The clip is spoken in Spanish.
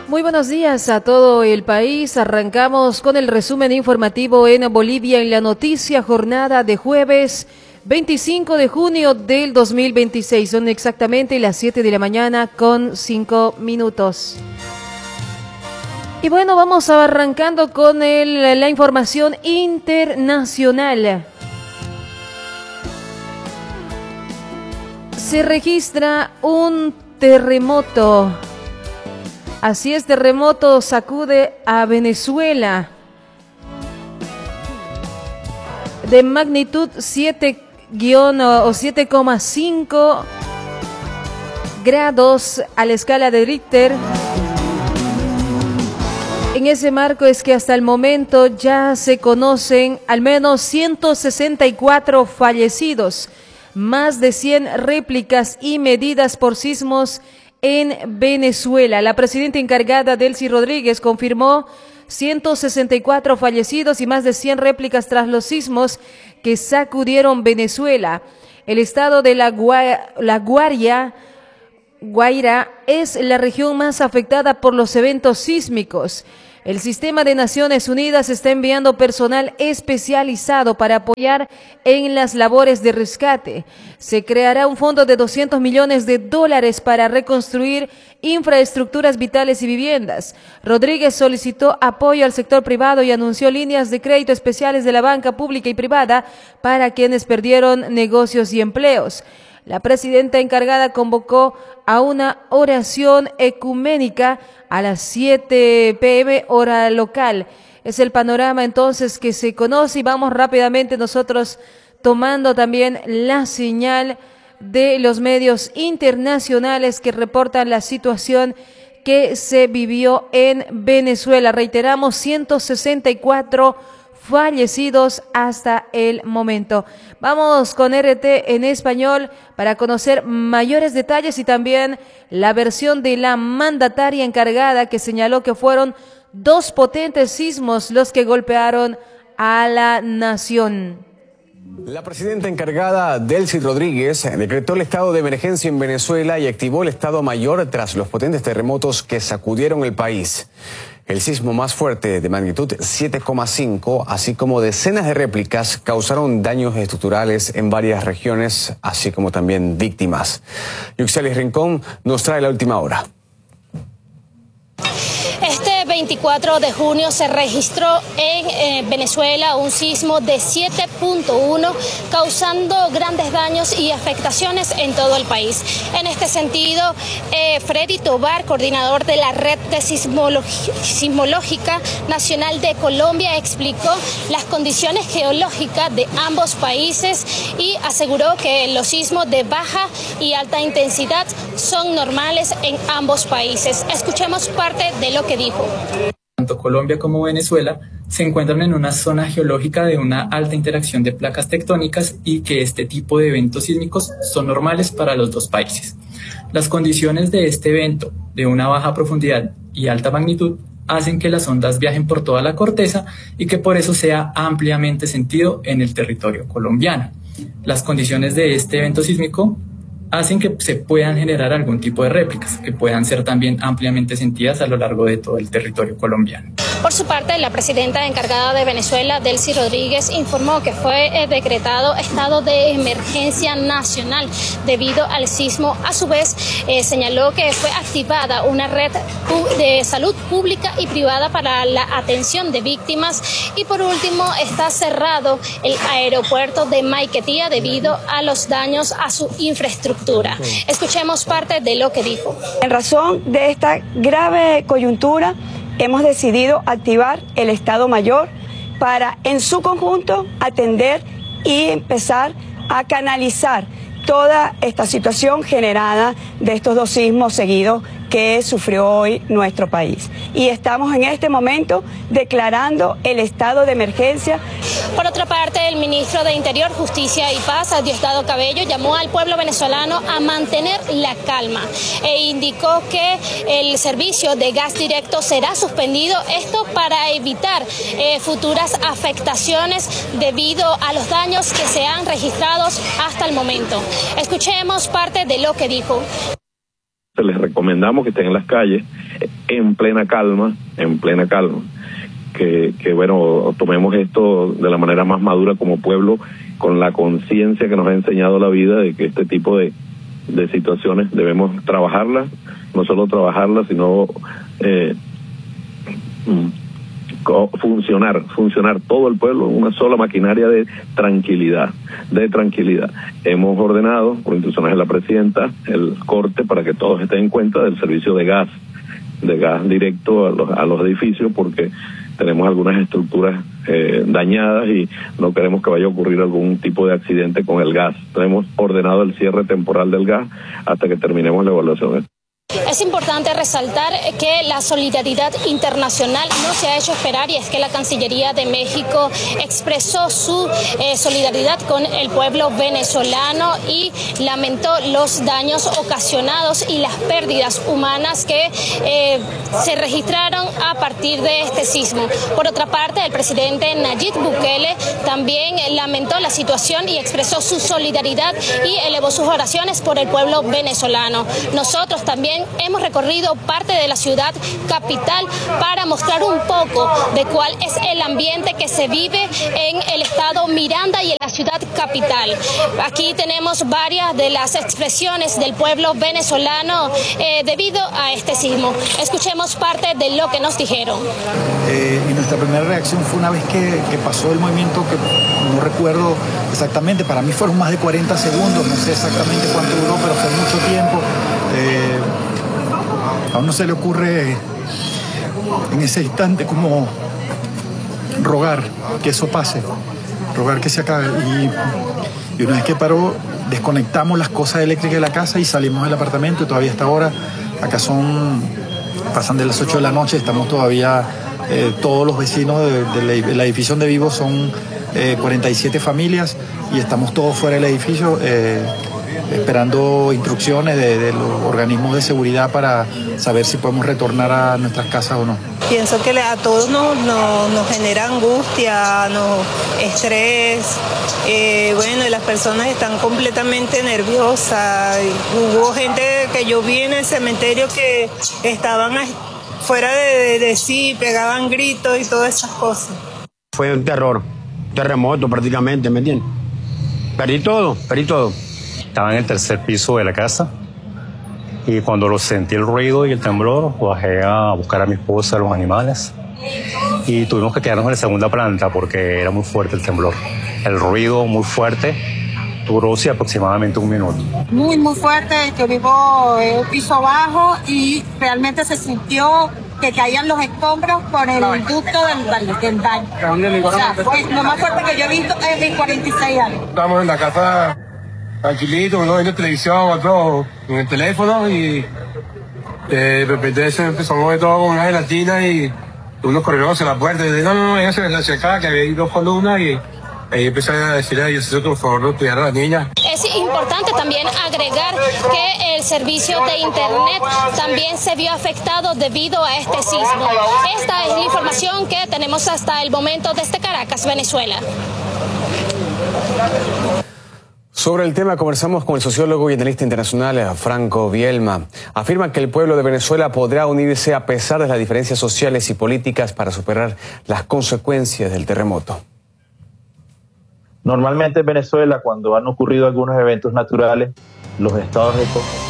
Muy buenos días a todo el país. Arrancamos con el resumen informativo en Bolivia en la noticia, jornada de jueves 25 de junio del 2026. Son exactamente las 7 de la mañana con 5 minutos. Y bueno, vamos arrancando con la información internacional. Se registra un terremoto. Así es, terremoto sacude a Venezuela de magnitud 7,5 grados a la escala de Richter. En ese marco es que hasta el momento ya se conocen al menos 164 fallecidos, más de 100 réplicas y medidas por sismos en Venezuela. La presidenta encargada, Delcy Rodríguez, confirmó 164 fallecidos y más de 100 réplicas tras los sismos que sacudieron Venezuela. El estado de La Guaira es la región más afectada por los eventos sísmicos. El Sistema de Naciones Unidas está enviando personal especializado para apoyar en las labores de rescate. Se creará un fondo de $200 millones para reconstruir infraestructuras vitales y viviendas. Rodríguez solicitó apoyo al sector privado y anunció líneas de crédito especiales de la banca pública y privada para quienes perdieron negocios y empleos. La presidenta encargada convocó a una oración ecuménica a las 7 p.m. hora local. Es el panorama entonces que se conoce y vamos rápidamente nosotros tomando también la señal de los medios internacionales que reportan la situación que se vivió en Venezuela. Reiteramos, 164 fallecidos hasta el momento. Vamos con RT en español para conocer mayores detalles y también la versión de la mandataria encargada que señaló que fueron 2 potentes sismos los que golpearon a la nación. La presidenta encargada, Delcy Rodríguez, decretó el estado de emergencia en Venezuela y activó el estado mayor tras los potentes terremotos que sacudieron el país. El sismo más fuerte, de magnitud 7,5, así como decenas de réplicas, causaron daños estructurales en varias regiones, así como también víctimas. Yuxelis Rincón nos trae la última hora. Este 24 de junio se registró en Venezuela un sismo de 7.1, causando grandes daños y afectaciones en todo el país. En este sentido, Freddy Tobar, coordinador de la Red de Sismológica Nacional de Colombia, explicó las condiciones geológicas de ambos países y aseguró que los sismos de baja y alta intensidad son normales en ambos países. Escuchemos parte de lo que dijo. Tanto Colombia como Venezuela se encuentran en una zona geológica de una alta interacción de placas tectónicas y que este tipo de eventos sísmicos son normales para los dos países. Las condiciones de este evento, de una baja profundidad y alta magnitud, hacen que las ondas viajen por toda la corteza y que por eso sea ampliamente sentido en el territorio colombiano. Las condiciones de este evento sísmico hacen que se puedan generar algún tipo de réplicas que puedan ser también ampliamente sentidas a lo largo de todo el territorio colombiano. Por su parte, la presidenta encargada de Venezuela, Delcy Rodríguez, informó que fue decretado estado de emergencia nacional debido al sismo. A su vez, señaló que fue activada una red de salud pública y privada para la atención de víctimas. Y por último, está cerrado el aeropuerto de Maiquetía debido a los daños a su infraestructura. Escuchemos parte de lo que dijo. En razón de esta grave coyuntura, hemos decidido activar el Estado Mayor para, en su conjunto, atender y empezar a canalizar toda esta situación generada de estos 2 sismos seguidos que sufrió hoy nuestro país. Y estamos en este momento declarando el estado de emergencia. Por otra parte, el ministro de Interior, Justicia y Paz, Diosdado Cabello, llamó al pueblo venezolano a mantener la calma e indicó que el servicio de gas directo será suspendido, esto para evitar futuras afectaciones debido a los daños que se han registrado hasta el momento. Escuchemos parte de lo que dijo. Les recomendamos que estén en las calles en plena calma, que bueno, tomemos esto de la manera más madura como pueblo, con la conciencia que nos ha enseñado la vida de que este tipo de situaciones debemos trabajarlas, no solo trabajarlas, sino funcionar todo el pueblo, una sola maquinaria de tranquilidad. Hemos ordenado, por instrucciones de la presidenta, el corte para que todos estén en cuenta del servicio de gas directo a los edificios, porque tenemos algunas estructuras dañadas y no queremos que vaya a ocurrir algún tipo de accidente con el gas. Hemos ordenado el cierre temporal del gas hasta que terminemos la evaluación. Es importante resaltar que la solidaridad internacional no se ha hecho esperar, y es que la Cancillería de México expresó su solidaridad con el pueblo venezolano y lamentó los daños ocasionados y las pérdidas humanas que se registraron a partir de este sismo. Por otra parte, el presidente Nayib Bukele también lamentó la situación y expresó su solidaridad y elevó sus oraciones por el pueblo venezolano. Nosotros también hemos recorrido parte de la ciudad capital para mostrar un poco de cuál es el ambiente que se vive en el estado Miranda y en la ciudad capital. Aquí tenemos varias de las expresiones del pueblo venezolano debido a este sismo. Escuchemos parte de lo que nos dijeron. Y nuestra primera reacción fue una vez que pasó el movimiento, que no recuerdo exactamente, para mí fueron más de 40 segundos, no sé exactamente cuánto duró, pero fue mucho tiempo. A uno se le ocurre en ese instante como rogar que eso pase, rogar que se acabe. Y una vez que paró, desconectamos las cosas eléctricas de la casa y salimos del apartamento. Y todavía hasta ahora, acá pasan de las 8 de la noche, estamos todavía, todos los vecinos del edificio donde vivo son 47 familias y estamos todos fuera del edificio esperando instrucciones de los organismos de seguridad para saber si podemos retornar a nuestras casas o no. Pienso que a todos nos genera angustia, estrés, bueno, y las personas están completamente nerviosas. Hubo gente que yo vi en el cementerio que estaban fuera de sí, pegaban gritos y todas esas cosas. Fue un terremoto prácticamente, ¿me entiendes? Perdí todo. Estaba en el tercer piso de la casa y cuando lo sentí el ruido y el temblor, bajé a buscar a mi esposa, a los animales, y tuvimos que quedarnos en la segunda planta porque era muy fuerte el temblor. El ruido muy fuerte duró aproximadamente 1 minuto. Muy fuerte, yo vivo en un piso bajo y realmente se sintió que caían los escombros por el ducto del daño. O sea, fue lo más fuerte que yo he visto en mis 46 años. Estamos en la casa tranquilito, uno viendo televisión, otro en el teléfono, y de repente se empezó a mover todo con una gelatina y unos corrieron hacia la puerta y dije, no, hacia acá, que había 2 columnas, y ahí empecé a decirle a ellos que por favor no cuidara a la niña. Es importante también agregar que el servicio de internet también se vio afectado debido a este sismo. Esta es la información que tenemos hasta el momento desde Caracas, Venezuela. Sobre el tema conversamos con el sociólogo y analista internacional Franco Bielma. Afirma que el pueblo de Venezuela podrá unirse a pesar de las diferencias sociales y políticas para superar las consecuencias del terremoto. Normalmente en Venezuela, cuando han ocurrido algunos eventos naturales, los estados de